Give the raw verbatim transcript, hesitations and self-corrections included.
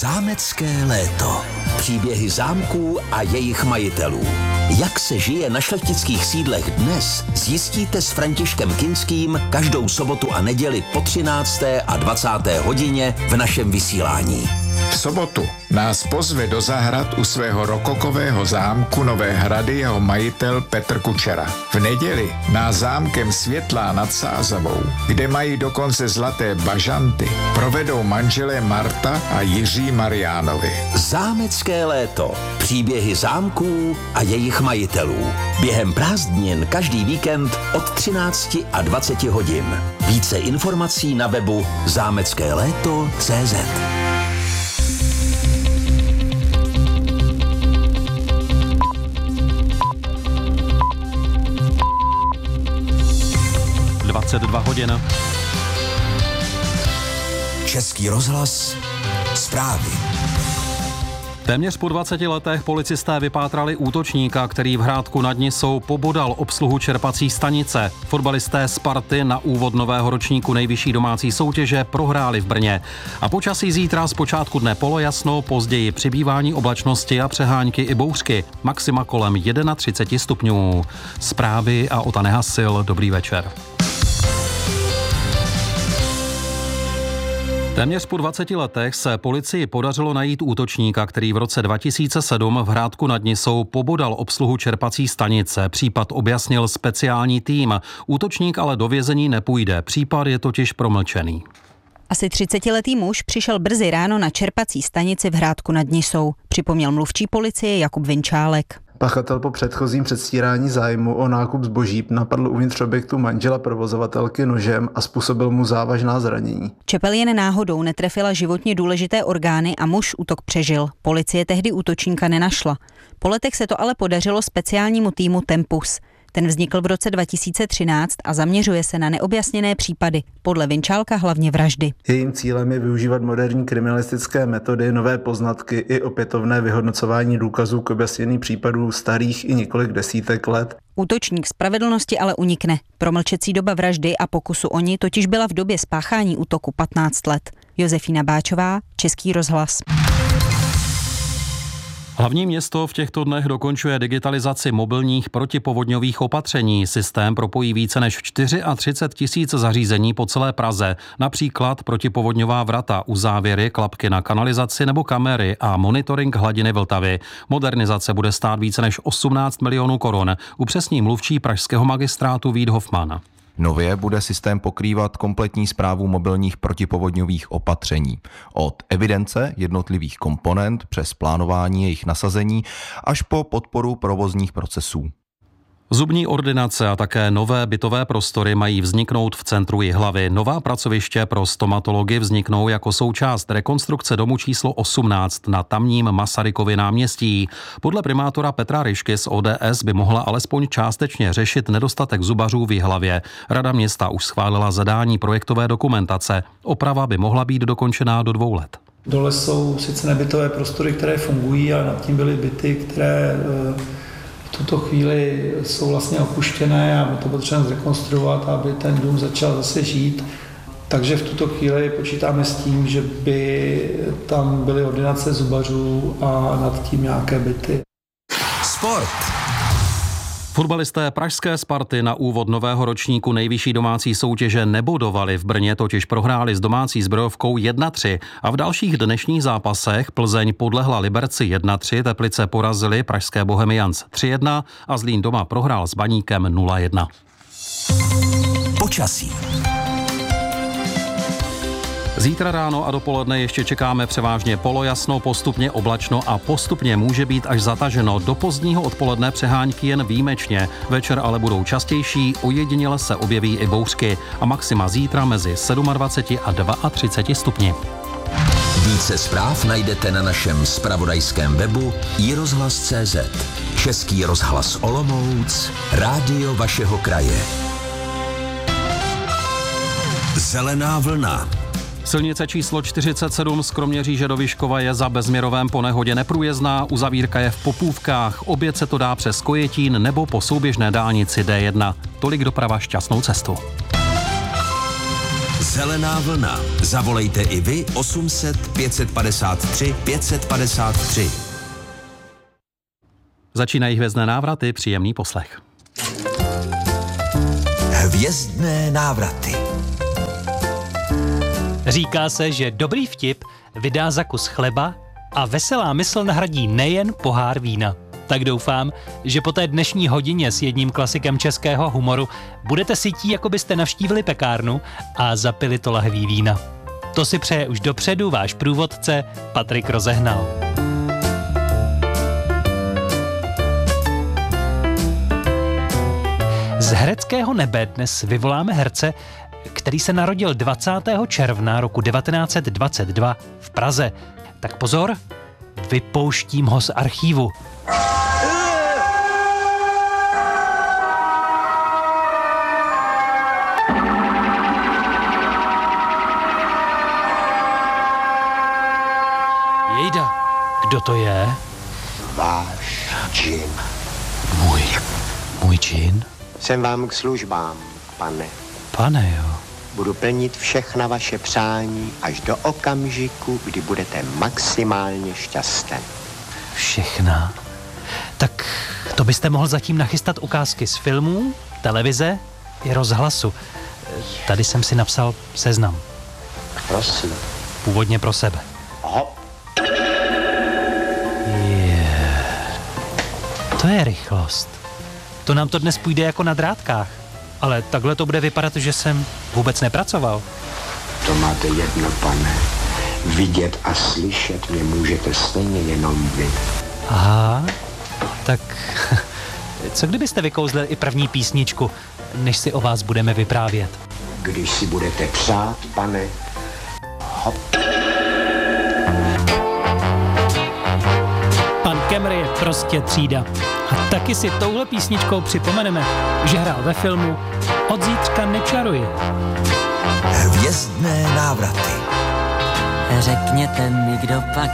Zámecké léto. Příběhy zámků a jejich majitelů. Jak se žije na šlechtických sídlech dnes, zjistíte s Františkem Kinským každou sobotu a neděli po třinácté a dvacáté hodině v našem vysílání. V sobotu nás pozve do zahrad u svého rokokového zámku Nové Hrady jeho majitel Petr Kučera. V neděli nás zámkem Světlá nad Sázavou, kde mají dokonce zlaté bažanty, provedou manželé Marta a Jiří Mariánovi. Zámecké léto. Příběhy zámků a jejich majitelů. Během prázdnin každý víkend od třinácti a dvaceti hodin. Více informací na webu zámecké léto tečka cé zet. dvacet dva hodin. Český rozhlas. Zprávy. Téměř po dvaceti letech policisté vypátrali útočníka, který v Hrádku nad Nisou pobodal obsluhu čerpací stanice. Fotbalisté Sparty na úvod nového ročníku nejvyšší domácí soutěže prohráli v Brně. A počasí zítra z počátku dne polojasno, později přibývání oblačnosti a přehánky i bouřky. Maxima kolem třicet jedna stupňů. Zprávy a Ota Nehasil. Dobrý večer. Téměř po dvaceti letech se policii podařilo najít útočníka, který v roce dva tisíce sedm v Hrádku nad Nisou pobodal obsluhu čerpací stanice. Případ objasnil speciální tým. Útočník ale do vězení nepůjde. Případ je totiž promlčený. Asi třicetiletý muž přišel brzy ráno na čerpací stanici v Hrádku nad Nisou, připomněl mluvčí policie Jakub Vinčálek. Pachatel po předchozím předstírání zájmu o nákup zboží napadl uvnitř objektu manžela provozovatelky nožem a způsobil mu závažná zranění. Čepel jen náhodou netrefila životně důležité orgány a muž útok přežil. Policie tehdy útočníka nenašla. Po letech se to ale podařilo speciálnímu týmu Tempus. Ten vznikl v roce dva tisíce třináct a zaměřuje se na neobjasněné případy, podle Vinčálka hlavně vraždy. Jejím cílem je využívat moderní kriminalistické metody, nové poznatky i opětovné vyhodnocování důkazů k objasnění případů starých i několik desítek let. Útočník spravedlnosti ale unikne. Promlčecí doba vraždy a pokusu o ní totiž byla v době spáchání útoku patnáct let. Josefína Báčová, Český rozhlas. Hlavní město v těchto dnech dokončuje digitalizaci mobilních protipovodňových opatření. Systém propojí více než třicet čtyři tisíc zařízení po celé Praze, například protipovodňová vrata, uzávěry, klapky na kanalizaci nebo kamery a monitoring hladiny Vltavy. Modernizace bude stát více než osmnáct milionů korun, upřesní mluvčí pražského magistrátu Vít Hofman. Nově bude systém pokrývat kompletní správu mobilních protipovodňových opatření. Od evidence jednotlivých komponent přes plánování jejich nasazení až po podporu provozních procesů. Zubní ordinace a také nové bytové prostory mají vzniknout v centru Jihlavy. Nová pracoviště pro stomatology vzniknou jako součást rekonstrukce domu číslo osmnáct na tamním Masarykově náměstí. Podle primátora Petra Ryšky z O D S by mohla alespoň částečně řešit nedostatek zubařů v Jihlavě. Rada města už schválila zadání projektové dokumentace. Oprava by mohla být dokončená do dvou let. Dole jsou sice nebytové prostory, které fungují, ale nad tím byly byty, které v tuto chvíli jsou vlastně opuštěné a my to potřebujeme zrekonstruovat, aby ten dům začal zase žít. Takže v tuto chvíli počítáme s tím, že by tam byly ordinace zubařů a nad tím nějaké byty. Sport. Fotbalisté pražské Sparty na úvod nového ročníku nejvyšší domácí soutěže nebodovali. V Brně totiž prohráli s domácí Zbrojovkou jedna tři a v dalších dnešních zápasech Plzeň podlehla Liberci jedna tři, Teplice porazili pražské Bohemians tři jedna a Zlín doma prohrál s Baníkem nula jedna. Počasí. Zítra ráno a dopoledne ještě čekáme převážně polojasno, postupně oblačno a postupně může být až zataženo. Do pozdního odpoledne přehánky jen výjimečně. Večer ale budou častější, ojediněle se objeví i bouřky a maxima zítra mezi dvaceti sedmi a třiceti dvěma stupni. Více zpráv najdete na našem zpravodajském webu i rozhlas tečka cé zet. Český rozhlas Olomouc, rádio vašeho kraje. Zelená vlna. Silnice číslo čtyřicet sedm z Kroměříže do Vyškova je za Bezměrovém po nehodě neprůjezdná, uzavírka je v Popůvkách, obět se to dá přes Kojetín nebo po souběžné dálnici D jedna. Tolik doprava, šťastnou cestu. Zelená vlna. Zavolejte i vy osm set pět padesát tři pět padesát tři. Začínají hvězdné návraty, příjemný poslech. Hvězdné návraty. Říká se, že dobrý vtip vydá za kus chleba a veselá mysl nahradí nejen pohár vína. Tak doufám, že po té dnešní hodině s jedním klasikem českého humoru budete sytí, jako byste navštívili pekárnu a zapili to lahví vína. To si přeje už dopředu váš průvodce Patrik Rozehnal. Z hereckého nebe dnes vyvoláme herce, který se narodil dvacátého června roku devatenáct set dvacet dva v Praze. Tak pozor, vypouštím ho z archívu. Jejda, kdo to je? Váš džin. Můj, můj džin? Jsem vám k službám, pane. Pane, jo. Budu plnit všechna vaše přání až do okamžiku, kdy budete maximálně šťastný. Všechna? Tak to byste mohl zatím nachystat ukázky z filmů, televize i rozhlasu. Tady jsem si napsal seznam. Prosím. Původně pro sebe. Hop. Yeah. To je rychlost. To nám to dnes půjde jako na drátkách. Ale takhle to bude vypadat, že jsem vůbec nepracoval. To máte jedno, pane. Vidět a slyšet mě můžete stejně jenom vy. Aha, tak co kdybyste vykouzlil i první písničku, než si o vás budeme vyprávět? Když si budete přát, pane, hop. Pan Kemr je prostě třída. A taky si touhle písničkou připomeneme, že hrál ve filmu Od zítřka nečaruji. Hvězdné návraty. Řekněte mi, kdo pak